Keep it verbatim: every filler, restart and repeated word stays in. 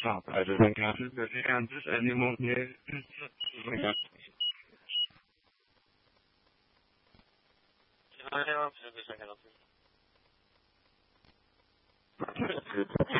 top. I just encountered the Kansas animal here. Can I help you? I can help you.